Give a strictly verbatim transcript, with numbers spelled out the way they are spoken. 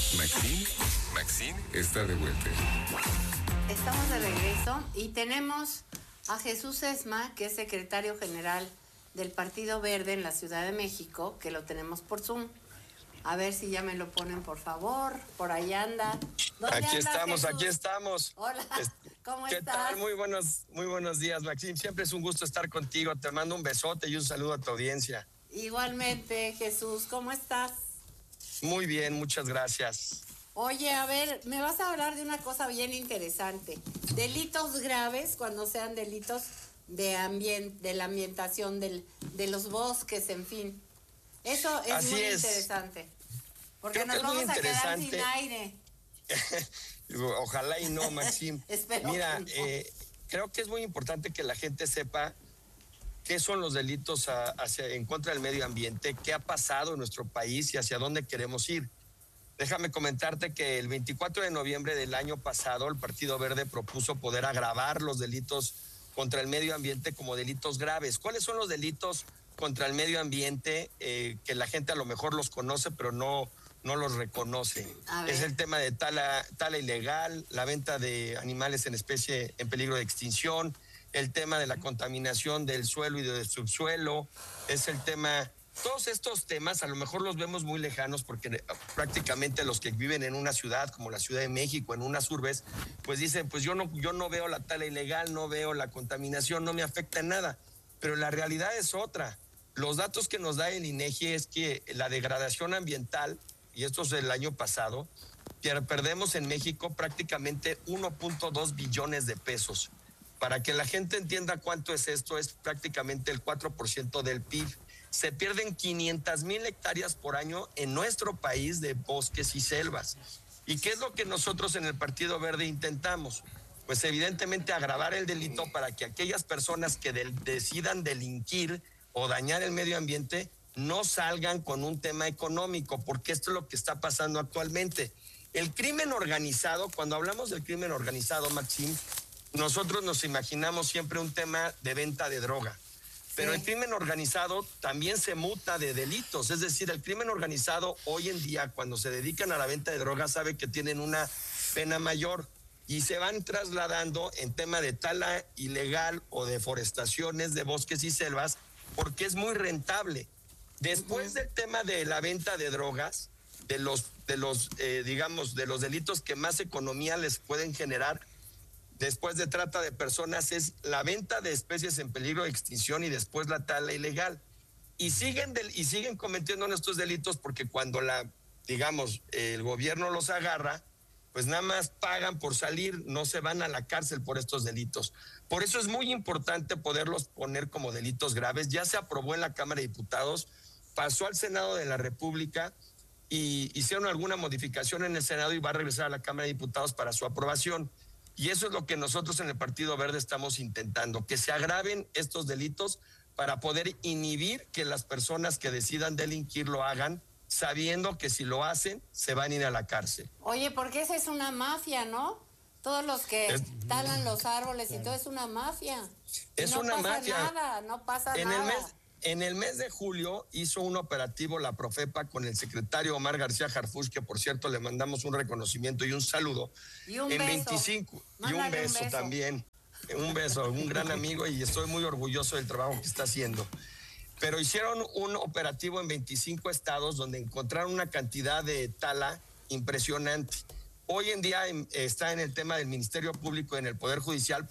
Maxine, Maxine está de vuelta. Estamos de regreso y tenemos a Jesús Esma, que es secretario general del Partido Verde en la Ciudad de México, que lo tenemos por Zoom. A ver si ya me lo ponen, por favor. Por ahí anda. Aquí andas, estamos, Jesús? aquí estamos. Hola, ¿cómo ¿Qué estás? tal? Muy buenos, muy buenos días, Maxine. Siempre es un gusto estar contigo. Te mando un besote y un saludo a tu audiencia. Igualmente, Jesús, ¿cómo estás? Muy bien, muchas gracias. Oye, a ver, me vas a hablar de una cosa bien interesante. Delitos graves cuando sean delitos de ambiente, de la ambientación del, de los bosques, en fin. Eso es Así muy es. interesante. Porque Creo nos que es muy vamos a quedar sin interesante. aire. Ojalá y no, Maxine. Espero Mira, que no. eh, creo que es muy importante que la gente sepa qué son los delitos a, hacia, en contra del medio ambiente, qué ha pasado en nuestro país y hacia dónde queremos ir. Déjame comentarte que el veinticuatro de noviembre del año pasado el Partido Verde propuso poder agravar los delitos contra el medio ambiente como delitos graves. ¿Cuáles son los delitos contra el medio ambiente eh, que la gente a lo mejor los conoce pero no, no los reconoce? Es el tema de tala, tala ilegal, la venta de animales en especie en peligro de extinción, el tema de la contaminación del suelo y del subsuelo, es el tema... Todos estos temas a lo mejor los vemos muy lejanos porque prácticamente los que viven en una ciudad como la Ciudad de México, en unas urbes, pues dicen, pues yo no, yo no veo la tala ilegal, no veo la contaminación, no me afecta en nada. Pero la realidad es otra. Los datos que nos da el INEGI es que la degradación ambiental, y esto es del año pasado, que perdemos en México prácticamente uno punto dos billones de pesos. Para que la gente entienda cuánto es esto, es prácticamente el cuatro por ciento del P I B. Se pierden quinientas mil hectáreas por año en nuestro país de bosques y selvas. ¿Y qué es lo que nosotros en el Partido Verde intentamos? Pues evidentemente agravar el delito para que aquellas personas que de- decidan delinquir o dañar el medio ambiente no salgan con un tema económico, porque esto es lo que está pasando actualmente. El crimen organizado, cuando hablamos del crimen organizado, Maxine, nosotros nos imaginamos siempre un tema de venta de droga. Pero el crimen organizado también se muta de delitos, es decir, el crimen organizado hoy en día cuando se dedican a la venta de drogas sabe que tienen una pena mayor y se van trasladando en tema de tala ilegal o deforestaciones de bosques y selvas porque es muy rentable. Después uh-huh. del tema de la venta de drogas, de los, de los eh, digamos, de los delitos que más economía les pueden generar, después de trata de personas, es la venta de especies en peligro de extinción y después la tala ilegal. Y siguen, del, y siguen cometiendo estos delitos porque cuando la, digamos, el gobierno los agarra, pues nada más pagan por salir, no se van a la cárcel por estos delitos. Por eso es muy importante poderlos poner como delitos graves. Ya se aprobó en la Cámara de Diputados, pasó al Senado de la República y hicieron alguna modificación en el Senado y va a regresar a la Cámara de Diputados para su aprobación. Y eso es lo que nosotros en el Partido Verde estamos intentando, que se agraven estos delitos para poder inhibir que las personas que decidan delinquir lo hagan, sabiendo que si lo hacen, se van a ir a la cárcel. Oye, porque esa es una mafia, ¿no? Todos los que es, talan los árboles y todo es una mafia. Es no una pasa mafia. Nada, no pasa en nada. El mes, en el mes de julio hizo un operativo la Profepa con el secretario Omar García Harfuch, que por cierto le mandamos un reconocimiento y un saludo. Y un en beso. veinticinco y un beso, un beso también. Un beso, un gran amigo y estoy muy orgulloso del trabajo que está haciendo. Pero hicieron un operativo en veinticinco estados donde encontraron una cantidad de tala impresionante. Hoy en día está en el tema del Ministerio Público y en el Poder Judicial,